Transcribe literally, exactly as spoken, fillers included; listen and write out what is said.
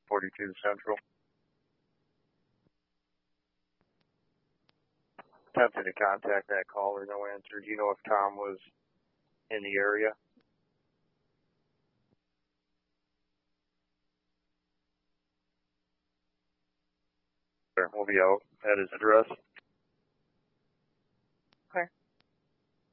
forty-two Central. Attempted to contact that caller, no answer. Do you know if Tom was in the area? We'll be out at his address.